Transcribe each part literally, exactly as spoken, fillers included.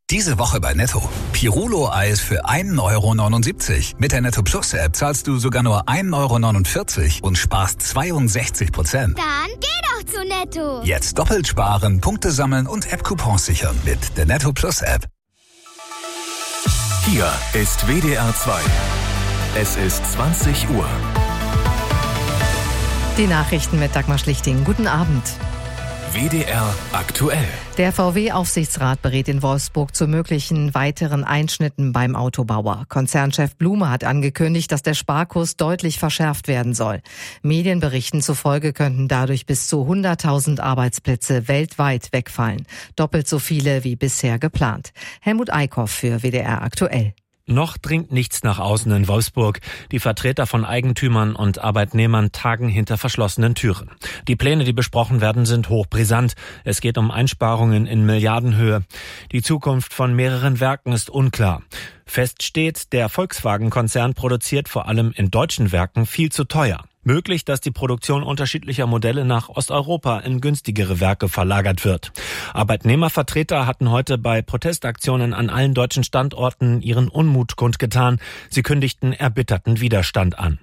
Diese Woche bei Netto. Pirulo-Eis für ein Euro neunundsiebzig. Mit der Netto Plus App zahlst du sogar nur ein Euro neunundvierzig und sparst zweiundsechzig Prozent. Dann geh doch zu Netto. Jetzt doppelt sparen, Punkte sammeln und App-Coupons sichern mit der Netto Plus App. Hier ist W D R zwei. Es ist zwanzig Uhr. Die Nachrichten mit Dagmar Schlichting. Guten Abend. W D R aktuell. Der V W-Aufsichtsrat berät in Wolfsburg zu möglichen weiteren Einschnitten beim Autobauer. Konzernchef Blume hat angekündigt, dass der Sparkurs deutlich verschärft werden soll. Medienberichten zufolge könnten dadurch bis zu hunderttausend Arbeitsplätze weltweit wegfallen. Doppelt so viele wie bisher geplant. Helmut Eickhoff für W D R aktuell. Noch dringt nichts nach außen in Wolfsburg. Die Vertreter von Eigentümern und Arbeitnehmern tagen hinter verschlossenen Türen. Die Pläne, die besprochen werden, sind hochbrisant. Es geht um Einsparungen in Milliardenhöhe. Die Zukunft von mehreren Werken ist unklar. Fest steht, der Volkswagen-Konzern produziert vor allem in deutschen Werken viel zu teuer. Möglich, dass die Produktion unterschiedlicher Modelle nach Osteuropa in günstigere Werke verlagert wird. Arbeitnehmervertreter hatten heute bei Protestaktionen an allen deutschen Standorten ihren Unmut kundgetan. Sie kündigten erbitterten Widerstand an.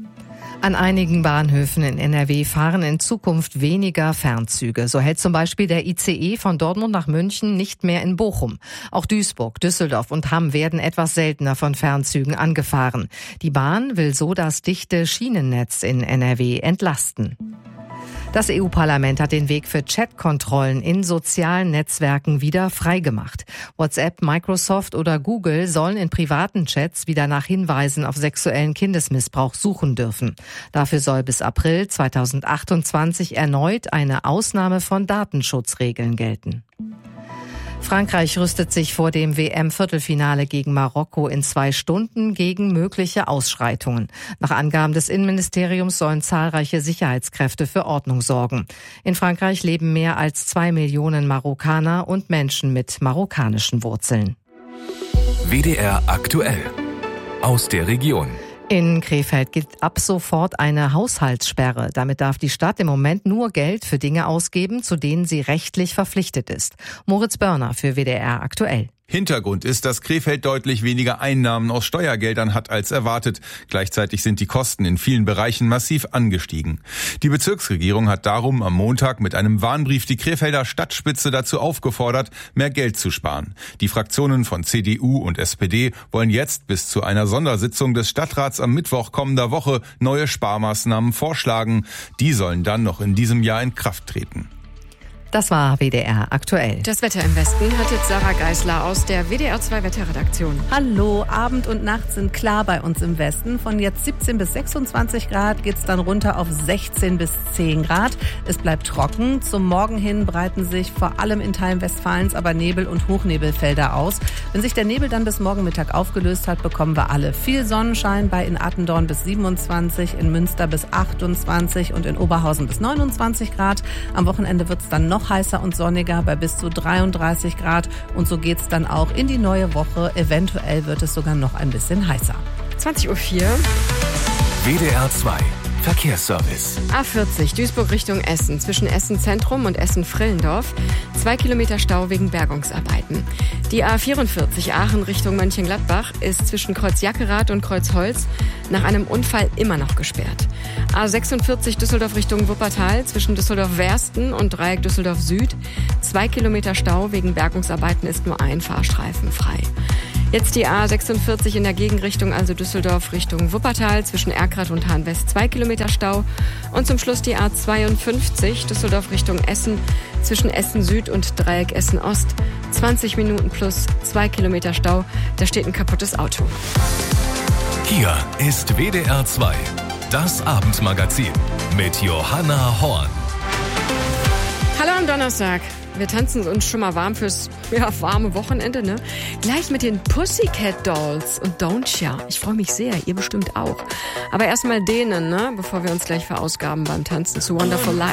An einigen Bahnhöfen in N R W fahren in Zukunft weniger Fernzüge. So hält zum Beispiel der I C E von Dortmund nach München nicht mehr in Bochum. Auch Duisburg, Düsseldorf und Hamm werden etwas seltener von Fernzügen angefahren. Die Bahn will so das dichte Schienennetz in N R W entlasten. Das E U-Parlament hat den Weg für Chatkontrollen in sozialen Netzwerken wieder freigemacht. WhatsApp, Microsoft oder Google sollen in privaten Chats wieder nach Hinweisen auf sexuellen Kindesmissbrauch suchen dürfen. Dafür soll bis April zweitausendachtundzwanzig erneut eine Ausnahme von Datenschutzregeln gelten. Frankreich rüstet sich vor dem W M-Viertelfinale gegen Marokko in zwei Stunden gegen mögliche Ausschreitungen. Nach Angaben des Innenministeriums sollen zahlreiche Sicherheitskräfte für Ordnung sorgen. In Frankreich leben mehr als zwei Millionen Marokkaner und Menschen mit marokkanischen Wurzeln. W D R aktuell. Aus der Region. In Krefeld gilt ab sofort eine Haushaltssperre. Damit darf die Stadt im Moment nur Geld für Dinge ausgeben, zu denen sie rechtlich verpflichtet ist. Moritz Börner für W D R aktuell. Hintergrund ist, dass Krefeld deutlich weniger Einnahmen aus Steuergeldern hat als erwartet. Gleichzeitig sind die Kosten in vielen Bereichen massiv angestiegen. Die Bezirksregierung hat darum am Montag mit einem Warnbrief die Krefelder Stadtspitze dazu aufgefordert, mehr Geld zu sparen. Die Fraktionen von C D U und S P D wollen jetzt bis zu einer Sondersitzung des Stadtrats am Mittwoch kommender Woche neue Sparmaßnahmen vorschlagen. Die sollen dann noch in diesem Jahr in Kraft treten. Das war W D R aktuell. Das Wetter im Westen hat jetzt Sarah Geisler aus der W D R zwei Wetterredaktion. Hallo, Abend und Nacht sind klar bei uns im Westen. Von jetzt siebzehn bis sechsundzwanzig Grad geht's dann runter auf sechzehn bis zehn Grad. Es bleibt trocken. Zum Morgen hin breiten sich vor allem in Teilen Westfalens aber Nebel- und Hochnebelfelder aus. Wenn sich der Nebel dann bis morgen Mittag aufgelöst hat, bekommen wir alle viel Sonnenschein. Bei in Attendorn bis siebenundzwanzig, in Münster bis achtundzwanzig und in Oberhausen bis neunundzwanzig Grad. Am Wochenende wird's dann noch heißer und sonniger bei bis zu dreiunddreißig Grad. Und so geht's dann auch in die neue Woche. Eventuell wird es sogar noch ein bisschen heißer. zwanzig Uhr vier. W D R zwei. Verkehrsservice. A vierzig, Duisburg Richtung Essen. Zwischen Essen Zentrum und Essen Frillendorf. Zwei Kilometer Stau wegen Bergungsarbeiten. Die A vierundvierzig, Aachen Richtung Mönchengladbach, ist zwischen Kreuz Jackerath und Kreuz Holz nach einem Unfall immer noch gesperrt. A sechsundvierzig, Düsseldorf Richtung Wuppertal. Zwischen Düsseldorf-Wersten und Dreieck Düsseldorf Süd. Zwei Kilometer Stau wegen Bergungsarbeiten, ist nur ein Fahrstreifen frei. Jetzt die A sechsundvierzig in der Gegenrichtung, also Düsseldorf Richtung Wuppertal, zwischen Erkrath und Hahn-West zwei Kilometer Stau. Und zum Schluss die A zweiundfünfzig, Düsseldorf Richtung Essen, zwischen Essen Süd und Dreieck Essen Ost, zwanzig Minuten plus zwei Kilometer Stau. Da steht ein kaputtes Auto. Hier ist W D R zwei, das Abendmagazin mit Johanna Horn. Hallo am Donnerstag. Wir tanzen uns schon mal warm fürs ja, warme Wochenende, ne? Gleich mit den Pussycat Dolls und Don't Ya. Ich freue mich sehr, ihr bestimmt auch. Aber erstmal denen, ne? Bevor wir uns gleich verausgaben beim Tanzen zu Wonderful Life.